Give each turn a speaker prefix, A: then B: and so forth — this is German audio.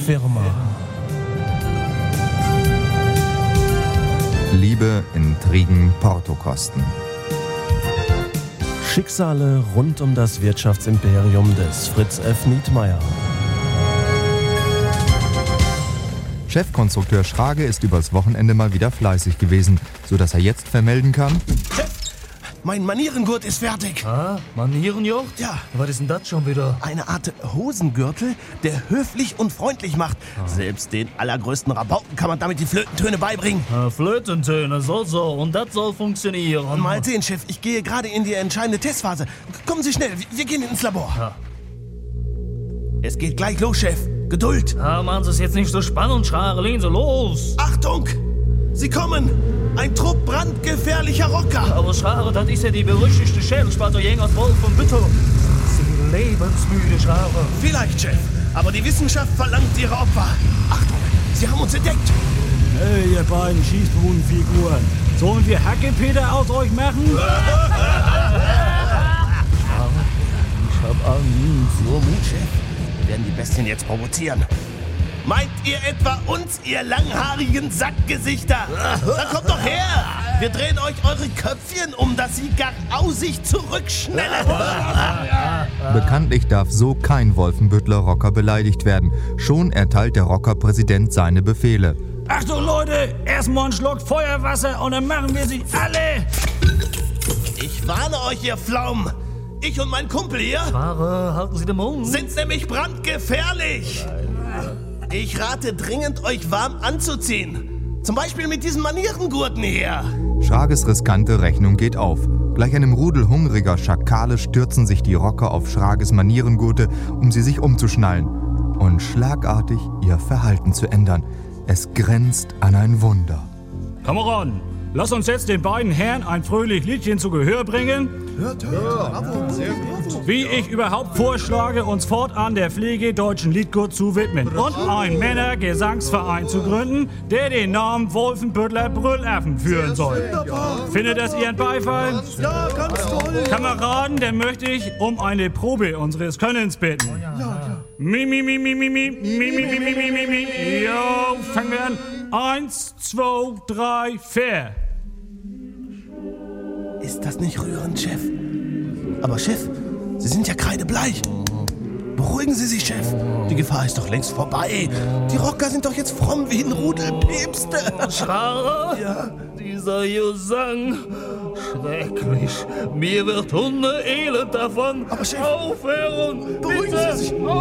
A: Firma.
B: Liebe, Intrigen, Portokosten.
A: Schicksale rund um das Wirtschaftsimperium des Fritz F. Nietmeyer.
B: Chefkonstrukteur Schrage ist übers Wochenende mal wieder fleißig gewesen, sodass er jetzt vermelden kann:
A: Chef, mein Manierengurt ist fertig.
C: Ah, Manierenjocht?
A: Ja.
C: Was ist denn das schon wieder?
A: Eine Art Hosengürtel, der höflich und freundlich macht. Selbst den allergrößten Rabauken kann man damit die Flötentöne beibringen.
C: Flötentöne, so. Und das soll funktionieren.
A: Mal sehen, Chef, ich gehe gerade in die entscheidende Testphase. Kommen Sie schnell, wir gehen ins Labor.
C: Ja.
A: Es geht gleich los, Chef. Geduld.
C: Machen Sie es jetzt nicht so spannend, Schrage. Legen Sie los.
A: Achtung! Sie kommen! Ein Trupp brandgefährlicher Rocker!
C: Aber Schrage, das ist ja die berüchtigte Schädelspalterjäger Wolf von Bütter. Sie lebensmüde, Schrage.
A: Vielleicht, Chef. Aber die Wissenschaft verlangt ihre Opfer. Achtung! Sie haben uns entdeckt!
D: Hey, ihr beiden Schießbudenfiguren. Sollen wir Hackepeter aus euch machen?
C: Ich hab Angst.
A: So, Mut, Chef. Wir werden die Bestien jetzt provozieren. Meint ihr etwa uns, ihr langhaarigen Sackgesichter? Dann kommt doch her! Wir drehen euch eure Köpfchen um, dass sie gar ausig zurückschnellen.
B: Bekanntlich darf so kein Wolfenbüttler Rocker beleidigt werden. Schon erteilt der Rockerpräsident seine Befehle.
D: Achtung, Leute! Erstmal einen Schluck Feuerwasser und dann machen wir sie alle!
A: Ich warne euch, ihr Pflaumen! Ich und mein Kumpel hier
C: Schrage, halten Sie den Mund.
A: sind nämlich brandgefährlich! Ich rate dringend, euch warm anzuziehen. Zum Beispiel mit diesen Manierengurten hier.
B: Schrages riskante Rechnung geht auf. Gleich einem Rudel hungriger Schakale stürzen sich die Rocker auf Schrages Manierengurte, um sie sich umzuschnallen und schlagartig ihr Verhalten zu ändern. Es grenzt an ein Wunder.
D: Kameraden, lass uns jetzt den beiden Herren ein fröhlich Liedchen zu Gehör bringen. Wie ich überhaupt vorschlage, uns fortan der Pflege deutschen Liedgut zu widmen und einen Männergesangsverein zu gründen, der den Namen Wolfenbüttler Brüllaffen führen soll. Findet das Ihren Beifall?
E: Ja, ganz toll.
D: Kameraden, dann möchte ich um eine Probe unseres Könnens bitten. Mi, mi, mi, mi, mi, mi, mi, mi, mi, mi, mi, mi, mi. Jo, fangen wir an. 1, 2, 3, 4.
A: Ist das nicht rührend, Chef? Aber Chef, Sie sind ja kreidebleich. Beruhigen Sie sich, Chef. Die Gefahr ist doch längst vorbei. Die Rocker sind doch jetzt fromm wie ein Rudel Päpste.
C: Schrage?
A: Ja.
C: Dieser Gesang. Schrecklich. Mir wird Hundeelend davon.
A: Aber Chef,
C: aufhören.
A: beruhigen
C: Bitte.
A: Sie sich.